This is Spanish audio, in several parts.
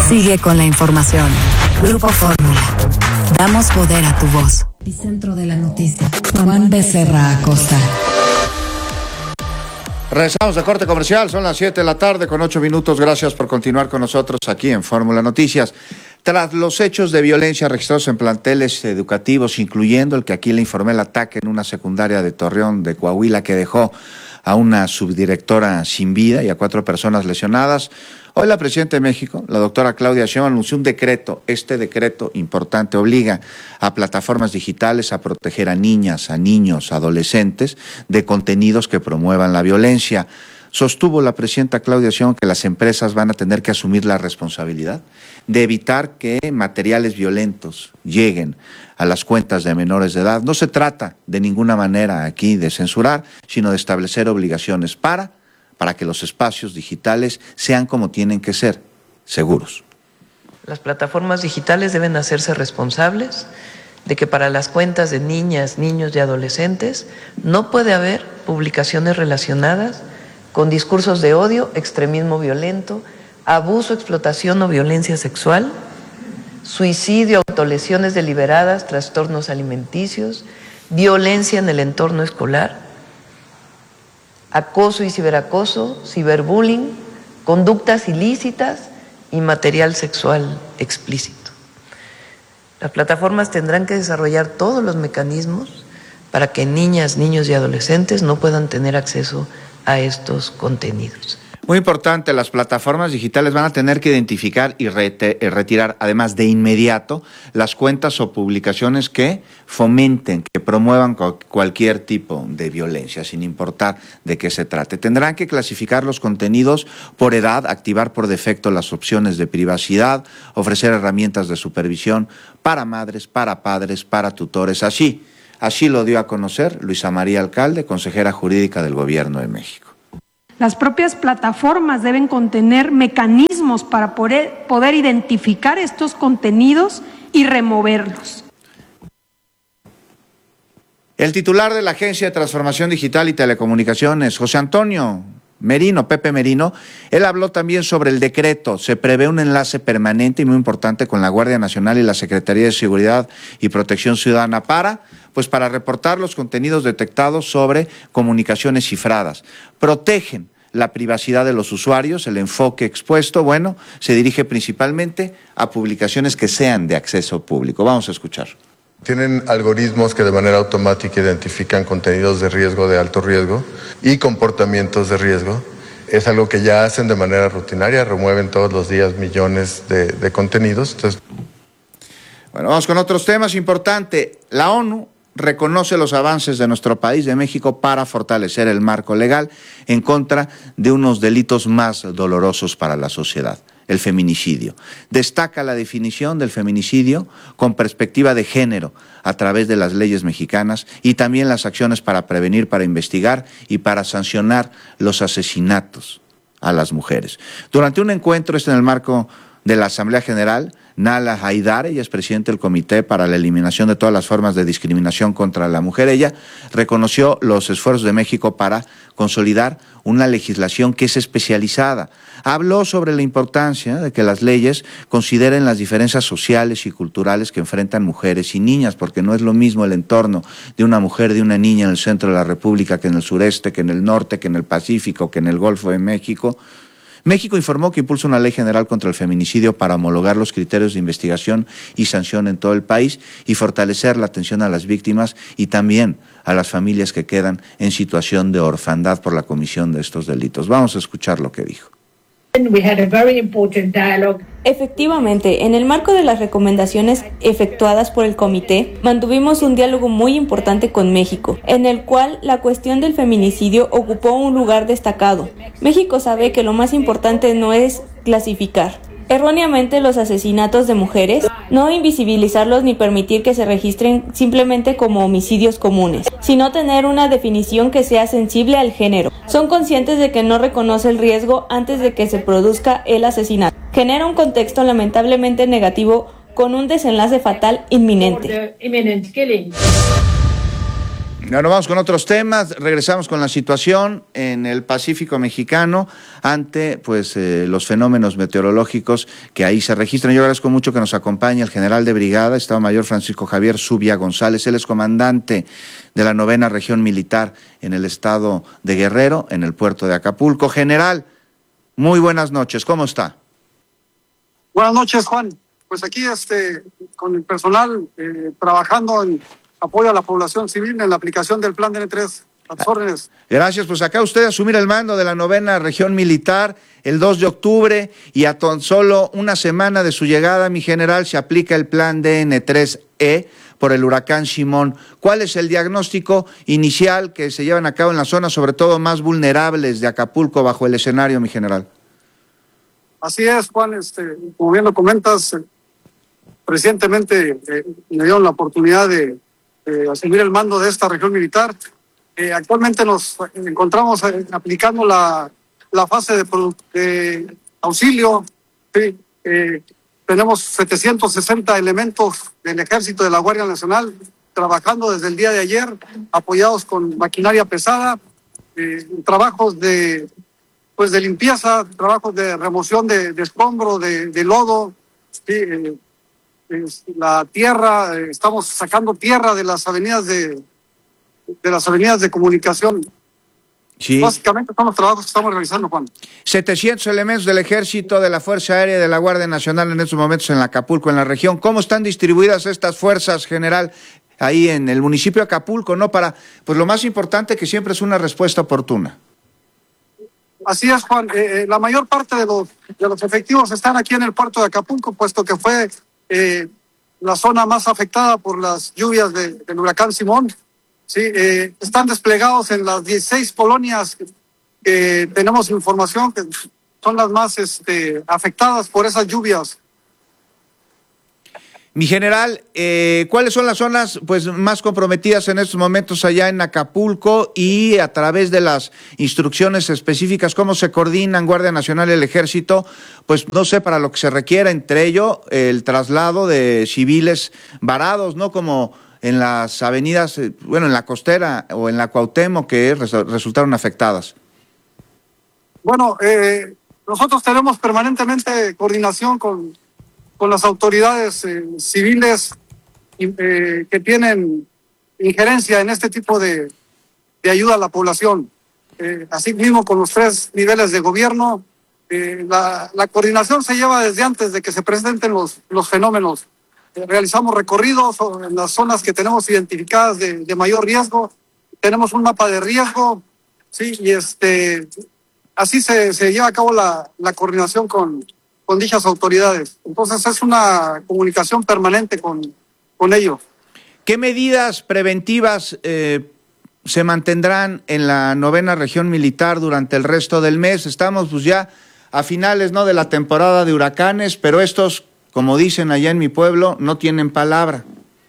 Sigue con la información. Grupo Fórmula. Damos poder a tu voz. Epicentro de la noticia. Juan Becerra Acosta. Regresamos de corte comercial, son las 7 de la tarde con 8 minutos. Gracias por continuar con nosotros aquí en Fórmula Noticias. Tras los hechos de violencia registrados en planteles educativos, incluyendo el que aquí le informé, el ataque en una secundaria de Torreón de Coahuila que dejó a una subdirectora sin vida y a 4 personas lesionadas, hoy la presidenta de México, la doctora Claudia Sheinbaum, anunció un decreto. Este decreto importante obliga a plataformas digitales a proteger a niñas, a niños, a adolescentes de contenidos que promuevan la violencia. Sostuvo la presidenta Claudia Sheinbaum que las empresas van a tener que asumir la responsabilidad de evitar que materiales violentos lleguen a las cuentas de menores de edad. No se trata de ninguna manera aquí de censurar, sino de establecer obligaciones para que los espacios digitales sean como tienen que ser, seguros. Las plataformas digitales deben hacerse responsables de que para las cuentas de niñas, niños y adolescentes no puede haber publicaciones relacionadas con discursos de odio, extremismo violento, abuso, explotación o violencia sexual, suicidio, autolesiones deliberadas, trastornos alimenticios, violencia en el entorno escolar, acoso y ciberacoso, ciberbullying, conductas ilícitas y material sexual explícito. Las plataformas tendrán que desarrollar todos los mecanismos para que niñas, niños y adolescentes no puedan tener acceso a estos contenidos. Muy importante, las plataformas digitales van a tener que identificar y retirar, además de inmediato, las cuentas o publicaciones que fomenten, que promuevan cualquier tipo de violencia, sin importar de qué se trate. Tendrán que clasificar los contenidos por edad, activar por defecto las opciones de privacidad, ofrecer herramientas de supervisión para madres, para padres, para tutores. Así lo dio a conocer Luisa María Alcalde, consejera jurídica del Gobierno de México. Las propias plataformas deben contener mecanismos para poder identificar estos contenidos y removerlos. El titular de la Agencia de Transformación Digital y Telecomunicaciones, José Antonio Merino, Pepe Merino, él habló también sobre el decreto. Se prevé un enlace permanente y muy importante con la Guardia Nacional y la Secretaría de Seguridad y Protección Ciudadana para reportar los contenidos detectados sobre comunicaciones cifradas. Protegen la privacidad de los usuarios. El enfoque expuesto, se dirige principalmente a publicaciones que sean de acceso público. Vamos a escuchar. Tienen algoritmos que de manera automática identifican contenidos de riesgo, de alto riesgo y comportamientos de riesgo. Es algo que ya hacen de manera rutinaria, remueven todos los días millones de contenidos. Entonces... Bueno, vamos con otros temas importantes. La ONU reconoce los avances de nuestro país, de México, para fortalecer el marco legal en contra de unos delitos más dolorosos para la sociedad, el feminicidio. Destaca la definición del feminicidio con perspectiva de género a través de las leyes mexicanas y también las acciones para prevenir, para investigar y para sancionar los asesinatos a las mujeres. Durante un encuentro, en el marco de la Asamblea General, Nala Haidar, ella es presidente del Comité para la Eliminación de todas las formas de discriminación contra la mujer. Ella reconoció los esfuerzos de México para consolidar una legislación que es especializada. Habló sobre la importancia de que las leyes consideren las diferencias sociales y culturales que enfrentan mujeres y niñas, porque no es lo mismo el entorno de una mujer, de una niña en el centro de la República que en el sureste, que en el norte, que en el Pacífico, que en el Golfo de México. México informó que impulsa una ley general contra el feminicidio para homologar los criterios de investigación y sanción en todo el país y fortalecer la atención a las víctimas y también a las familias que quedan en situación de orfandad por la comisión de estos delitos. Vamos a escuchar lo que dijo. Efectivamente, en el marco de las recomendaciones efectuadas por el comité, mantuvimos un diálogo muy importante con México, en el cual la cuestión del feminicidio ocupó un lugar destacado. México sabe que lo más importante no es clasificar erróneamente los asesinatos de mujeres, no invisibilizarlos ni permitir que se registren simplemente como homicidios comunes, sino tener una definición que sea sensible al género. Son conscientes de que no reconoce el riesgo antes de que se produzca el asesinato. Genera un contexto lamentablemente negativo con un desenlace fatal inminente. Bueno, vamos con otros temas. Regresamos con la situación en el Pacífico mexicano ante los fenómenos meteorológicos que ahí se registran. Yo agradezco mucho que nos acompañe el general de brigada, Estado Mayor Francisco Javier Zubia González. Él es comandante de la 9ª Región Militar en el estado de Guerrero, en el puerto de Acapulco. General, muy buenas noches. ¿Cómo está? Buenas noches, Juan. Pues aquí con el personal trabajando en apoyo a la población civil en la aplicación del plan de N3. A tus órdenes. Gracias, pues acá usted asumir el mando de la 9ª Región Militar el 2 de octubre y a tan solo una semana de su llegada, mi general, se aplica el plan DN3E por el huracán Simón. ¿Cuál es el diagnóstico inicial que se llevan a cabo en las zonas, sobre todo más vulnerables de Acapulco, bajo el escenario, mi general? Así es, Juan, como bien lo comentas, recientemente me dieron la oportunidad de asumir el mando de esta región militar. Actualmente nos encontramos aplicando la fase de auxilio. Sí, tenemos 760 elementos del Ejército, de la Guardia Nacional, trabajando desde el día de ayer, apoyados con maquinaria pesada, trabajos de limpieza, trabajos de remoción de escombro, de lodo, sí, la tierra, estamos sacando tierra de las avenidas de comunicación. Sí. Básicamente son los trabajos que estamos realizando, Juan. 700 elementos del Ejército, de la Fuerza Aérea y de la Guardia Nacional en estos momentos en Acapulco, en la región. ¿Cómo están distribuidas estas fuerzas, general, ahí en el municipio de Acapulco, no? Para, pues lo más importante, que siempre es una respuesta oportuna. Así es, Juan. La mayor parte de los efectivos están aquí en el puerto de Acapulco, puesto que fue la zona más afectada por las lluvias del huracán Simón. Sí, están desplegados en las 16 colonias que tenemos información que son las más afectadas por esas lluvias. Mi general, ¿cuáles son las zonas más comprometidas en estos momentos allá en Acapulco, y a través de las instrucciones específicas, cómo se coordinan Guardia Nacional y el Ejército? Pues no sé, para lo que se requiera, entre ello el traslado de civiles varados, ¿no? Como en las avenidas, en la Costera o en la Cuauhtémoc, que resultaron afectadas. Bueno, nosotros tenemos permanentemente coordinación con las autoridades civiles que tienen injerencia en este tipo de ayuda a la población. Así mismo con los 3 niveles de gobierno, la coordinación se lleva desde antes de que se presenten los fenómenos. Realizamos recorridos en las zonas que tenemos identificadas de mayor riesgo. Tenemos un mapa de riesgo, sí, y así se lleva a cabo la coordinación con dichas autoridades. Entonces es una comunicación permanente con ellos. ¿Qué medidas preventivas se mantendrán en la 9ª Región Militar durante el resto del mes? Estamos ya a finales, ¿no?, de la temporada de huracanes, pero estos, como dicen allá en mi pueblo, no tienen palabra.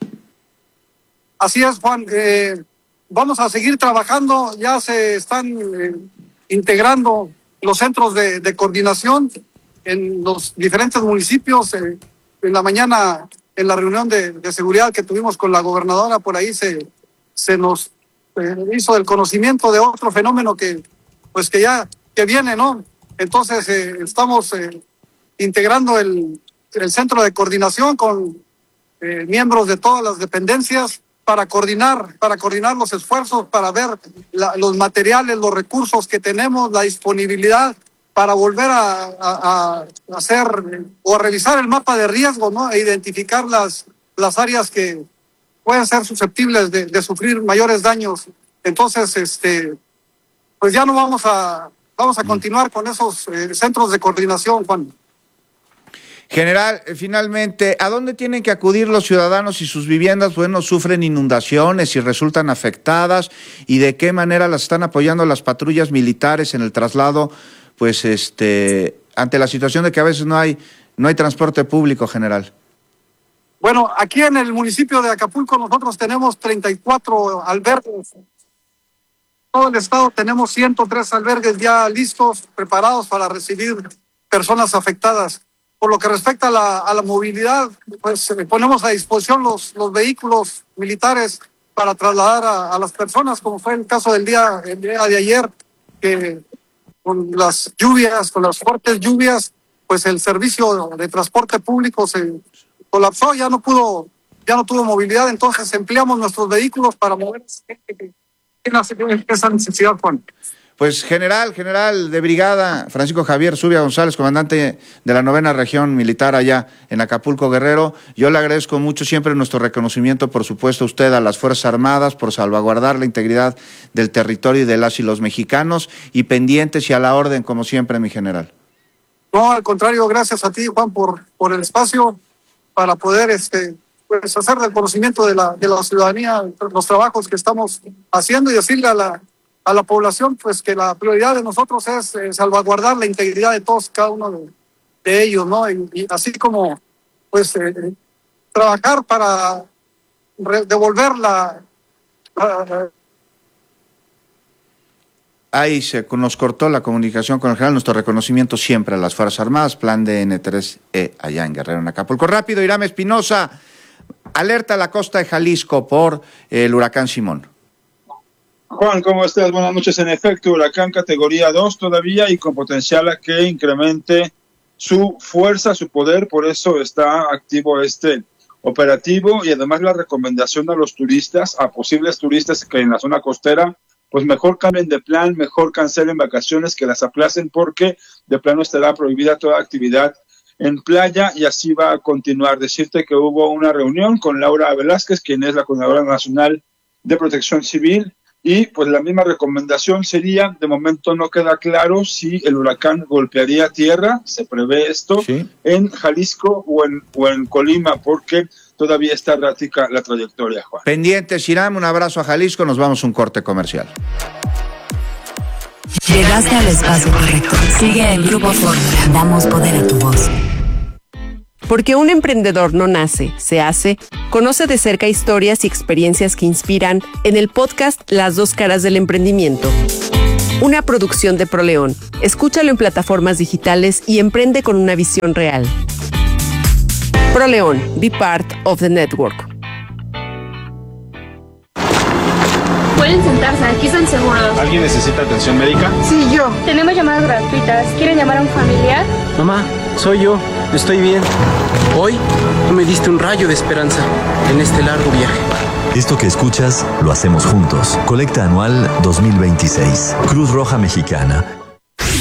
Así es, Juan. Vamos a seguir trabajando. Ya se están integrando los centros de coordinación en los diferentes municipios. En la mañana, en la reunión de seguridad que tuvimos con la gobernadora, por ahí se nos hizo del conocimiento de otro fenómeno que viene, ¿no? Entonces estamos integrando el centro de coordinación con miembros de todas las dependencias para coordinar los esfuerzos, para ver los materiales, los recursos que tenemos, la disponibilidad, para volver a hacer o a revisar el mapa de riesgo, ¿no? E identificar las áreas que pueden ser susceptibles de sufrir mayores daños. Entonces, pues ya no vamos a continuar con esos centros de coordinación, Juan. General, finalmente, ¿a dónde tienen que acudir los ciudadanos si sus viviendas, sufren inundaciones y resultan afectadas? ¿Y de qué manera las están apoyando las patrullas militares en el traslado, ante la situación de que a veces no hay transporte público, general? Bueno, aquí en el municipio de Acapulco nosotros tenemos 34 albergues. Todo el estado tenemos 103 albergues ya listos, preparados para recibir personas afectadas. Por lo que respecta a la movilidad, pues ponemos a disposición los vehículos militares para trasladar a las personas, como fue el caso el día de ayer, que con las lluvias, con las fuertes lluvias, pues el servicio de transporte público se colapsó, ya no tuvo movilidad, entonces empleamos nuestros vehículos para mover gente que tiene esa necesidad, Juan. Pues general de brigada, Francisco Javier Zubia González, comandante de la 9ª Región Militar allá en Acapulco, Guerrero. Yo le agradezco mucho siempre nuestro reconocimiento, por supuesto, a usted, a las Fuerzas Armadas, por salvaguardar la integridad del territorio y de las y los mexicanos, y pendientes y a la orden, como siempre, mi general. No, al contrario, gracias a ti, Juan, por el espacio para poder pues hacer del conocimiento de la ciudadanía los trabajos que estamos haciendo y decirle a la población pues que la prioridad de nosotros es salvaguardar la integridad de todos, cada uno de ellos, ¿no? Y así como pues trabajar para devolver Ahí nos cortó la comunicación con el general. Nuestro reconocimiento siempre a las Fuerzas Armadas, plan de N3E allá en Guerrero, en Acapulco. Rápido, Irán Espinosa, alerta a la costa de Jalisco por el huracán Simón. Juan, ¿cómo estás? Buenas noches. En efecto, huracán categoría 2 todavía y con potencial a que incremente su fuerza, su poder, por eso está activo este operativo y además la recomendación a los turistas, a posibles turistas que en la zona costera, pues mejor cambien de plan, mejor cancelen vacaciones, que las aplacen porque de plano estará prohibida toda actividad en playa y así va a continuar. Decirte que hubo una reunión con Laura Velázquez, quien es la Coordinadora Nacional de Protección Civil, y pues la misma recomendación sería, de momento no queda claro si el huracán golpearía tierra, se prevé esto, ¿sí?, en Jalisco o en Colima, porque todavía está errática la trayectoria, Juan. Pendientes, Irán, un abrazo a Jalisco, nos vamos a un corte comercial. Llegaste al espacio correcto. Sigue el Grupo Fórmula. Damos poder a tu voz. Porque un emprendedor no nace, se hace. Conoce de cerca historias y experiencias que inspiran en el podcast Las Dos Caras del Emprendimiento. Una producción de ProLeón. Escúchalo en plataformas digitales y emprende con una visión real. ProLeón, be part of the network. Pueden sentarse, aquí están seguros. ¿Alguien necesita atención médica? Sí, yo. Tenemos llamadas gratuitas. ¿Quieren llamar a un familiar? Mamá, soy yo. Estoy bien. Hoy tú me diste un rayo de esperanza en este largo viaje. Esto que escuchas lo hacemos juntos. Colecta anual 2026. Cruz Roja Mexicana.